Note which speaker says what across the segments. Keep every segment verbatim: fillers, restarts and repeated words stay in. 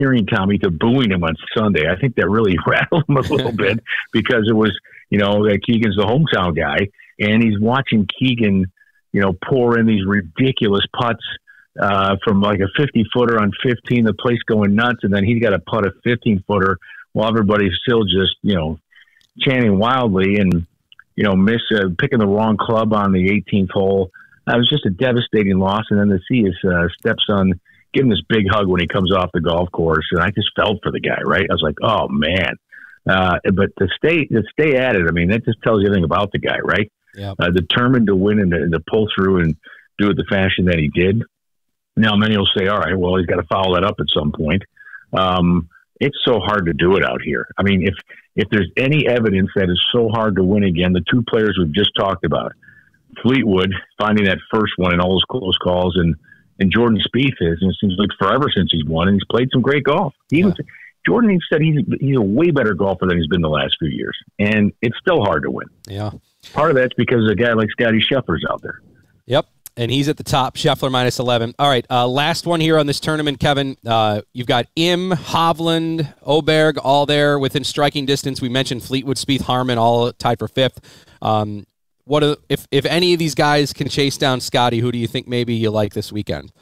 Speaker 1: hearing Tommy to booing him on Sunday. I think that really rattled him a little bit because it was, you know, that Keegan's the hometown guy, and he's watching Keegan, you know, pour in these ridiculous putts uh, from like a fifty-footer on fifteen, the place going nuts, and then he's got to putt a fifteen-footer while everybody's still just, you know, chanting wildly and, you know, miss uh, picking the wrong club on the eighteenth hole. Uh, it was just a devastating loss, and then to see his uh, stepson give him this big hug when he comes off the golf course, and I just felt for the guy, right? I was like, oh, man. Uh, but to stay to stay at it, I mean, that just tells you everything about the guy, right?
Speaker 2: Yep.
Speaker 1: Uh, determined to win and to, to pull through and do it the fashion that he did. Now, many will say, all right, well, he's got to follow that up at some point. Um, it's so hard to do it out here. I mean, if if there's any evidence that it's so hard to win again, the two players we've just talked about, Fleetwood finding that first one in all those close calls, and and Jordan Spieth is, and it seems like forever since he's won, and he's played some great golf. He
Speaker 2: yeah.
Speaker 1: even, Jordan even said he's he's a way better golfer than he's been the last few years, and it's still hard to win.
Speaker 2: Yeah,
Speaker 1: part of that's because a guy like Scotty Scheffler's out there.
Speaker 2: Yep, and he's at the top. Scheffler minus eleven. All right, uh, last one here on this tournament, Kevin. Uh, you've got Im, Hovland, Oberg, all there within striking distance. We mentioned Fleetwood, Spieth, Harman, all tied for fifth. Um, What are, if if any of these guys can chase down Scotty? Who do you think maybe you like this weekend?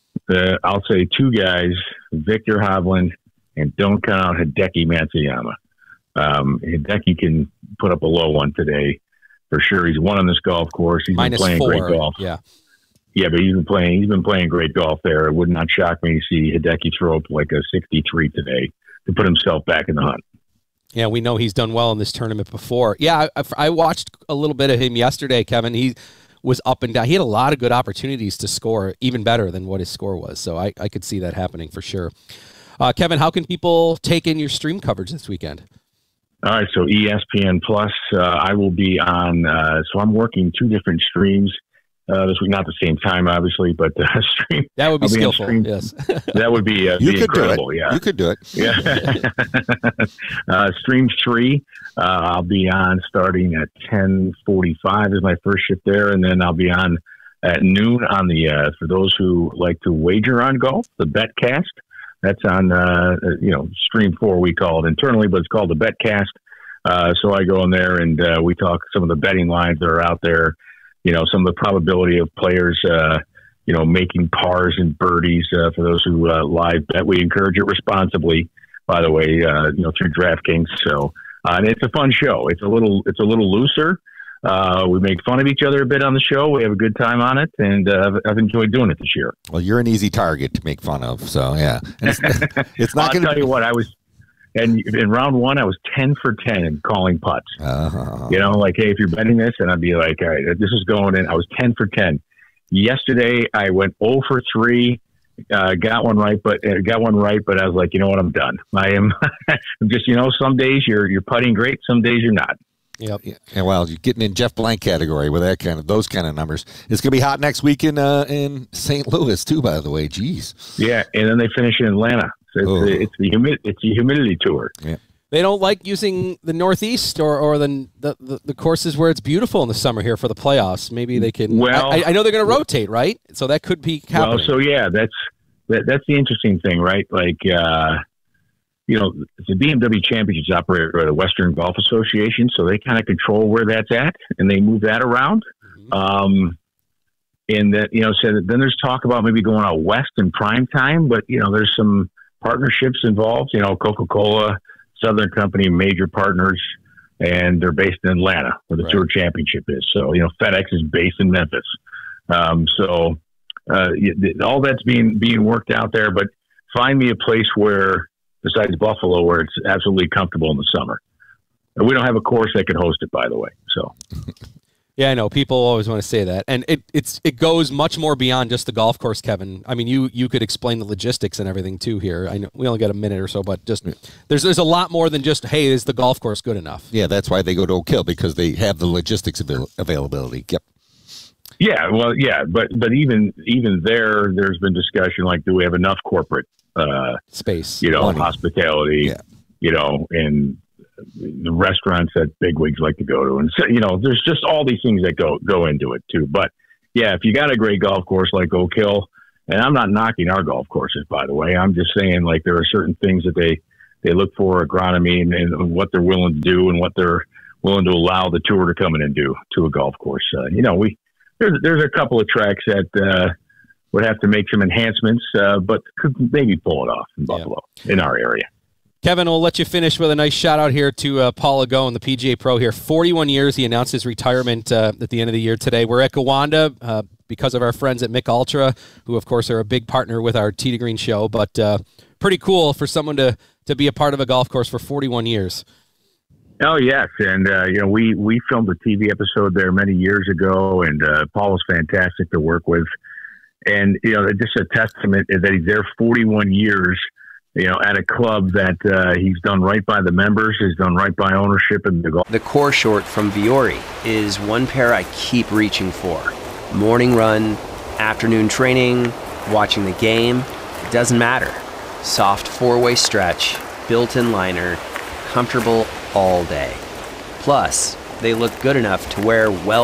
Speaker 1: Uh, I'll say two guys: Victor Hovland, and don't count out Hideki Matsuyama. Um, Hideki can put up a low one today for sure. He's won on this golf course. He's
Speaker 2: Minus
Speaker 1: been playing
Speaker 2: four.
Speaker 1: great golf.
Speaker 2: Yeah,
Speaker 1: yeah, but he's been playing. He's been playing great golf there. It would not shock me to see Hideki throw up like a sixty-three today to put himself back in the hunt.
Speaker 2: Yeah, we know he's done well in this tournament before. Yeah, I, I watched a little bit of him yesterday, Kevin. He was up and down. He had a lot of good opportunities to score, even better than what his score was. So I, I could see that happening for sure. Uh, Kevin, how can people take in your stream coverage this weekend?
Speaker 1: All right, so E S P N Plus, uh, I will be on. Uh, so I'm working two different streams uh, this week, not the same time, obviously, but uh, stream.
Speaker 2: That would be skillful. Yes,
Speaker 1: that would be, uh,
Speaker 3: you
Speaker 1: be
Speaker 3: could
Speaker 1: incredible.
Speaker 3: Do it.
Speaker 1: Yeah,
Speaker 3: you could do it.
Speaker 1: Yeah. uh, stream three, uh, I'll be on starting at ten forty-five is my first shift there, and then I'll be on at noon on the uh, for those who like to wager on golf, the BetCast. That's on, uh, you know, stream four, we call it internally, but it's called the BetCast. Uh, so I go in there and uh, we talk some of the betting lines that are out there, you know, some of the probability of players, uh, you know, making pars and birdies uh, for those who uh, live bet. We encourage it responsibly, by the way, uh, you know, through DraftKings. So, uh, and it's a fun show. It's a little, it's a little looser. Uh, we make fun of each other a bit on the show. We have a good time on it, and uh, I've enjoyed doing it this year.
Speaker 3: Well, you're an easy target to make fun of, so yeah. And it's, it's not going to.
Speaker 1: I'll tell you what, I was, and in round one, I was ten for ten in calling putts.
Speaker 3: Uh-huh.
Speaker 1: You know, like, hey, if you're betting this, and I'd be like, all right, this is going in. I was ten for ten. Yesterday, I went zero for three. Uh, got one right, but uh, got one right, but I was like, you know what, I'm done. I am I'm just, you know, some days you're you're putting great, some days you're not.
Speaker 2: Yep.
Speaker 3: Yeah, well, you're getting in Jeff Blank category with that kind of those kind of numbers. It's gonna be hot next week in uh, in Saint Louis too. By the way, jeez.
Speaker 1: Yeah, and then they finish in Atlanta. So it's,
Speaker 3: oh.
Speaker 1: the, it's the humid it's the humidity tour.
Speaker 3: Yeah.
Speaker 2: They don't like using the Northeast or or the, the the the courses where it's beautiful in the summer here for the playoffs. Maybe they can.
Speaker 1: Well,
Speaker 2: I, I know they're going to rotate, right? So that could be happening.
Speaker 1: Well, so yeah, that's that, that's the interesting thing, right? Like. Uh, You know, the B M W Championships operated by the Western Golf Association, so they kind of control where that's at, and they move that around. Mm-hmm. Um, and that, you know, so then there's talk about maybe going out west in prime time, but, you know, there's some partnerships involved. You know, Coca-Cola, Southern Company, major partners, and they're based in Atlanta, where the
Speaker 2: right.
Speaker 1: Tour Championship is. So, you know, FedEx is based in Memphis. Um, so uh, all that's being being worked out there, but find me a place where, besides Buffalo, where it's absolutely comfortable in the summer. And we don't have a course that can host it, by the way. So,
Speaker 2: yeah, I know people always want to say that, and it it's it goes much more beyond just the golf course, Kevin. I mean, you you could explain the logistics and everything too here. I know we only got a minute or so, but just there's there's a lot more than just, hey, is the golf course good enough?
Speaker 3: Yeah, that's why they go to Oak Hill, because they have the logistics avail- availability. Yep.
Speaker 1: Yeah, well, yeah, but but even even there, there's been discussion like, do we have enough corporate uh,
Speaker 2: space,
Speaker 1: you know,
Speaker 3: money.
Speaker 1: hospitality,
Speaker 3: yeah.
Speaker 1: you know, and the restaurants that bigwigs like to go to, and so, you know, there's just all these things that go go into it too. But yeah, if you got a great golf course like Oak Hill, And I'm not knocking our golf courses, by the way. I'm just saying, like, there are certain things that they, they look for agronomy and, and what they're willing to do and what they're willing to allow the tour to come in and do to a golf course. Uh, you know, we there's there's a couple of tracks that uh, would have to make some enhancements, uh, but could maybe pull it off in Buffalo, yeah. in our area.
Speaker 2: Kevin, we'll let you finish with a nice shout out here to uh, Paul Agone, the P G A Pro here. forty-one years. He announced his retirement uh, at the end of the year today. We're at Gowanda uh, because of our friends at Mick Ultra, who, of course, are a big partner with our Tee to Green show. But uh, pretty cool for someone to, to be a part of a golf course for forty-one years.
Speaker 1: Oh, yes. And, uh, you know, we, we filmed a T V episode there many years ago, and uh, Paul was fantastic to work with. And, you know, just a testament that he's there forty-one years, you know, at a club that uh, he's done right by the members, he's done right by ownership and the golf.
Speaker 4: The core short from Viore is one pair I keep reaching for. Morning run, afternoon training, watching the game, it doesn't matter. Soft four-way stretch, built-in liner, comfortable all day. Plus, they look good enough to wear well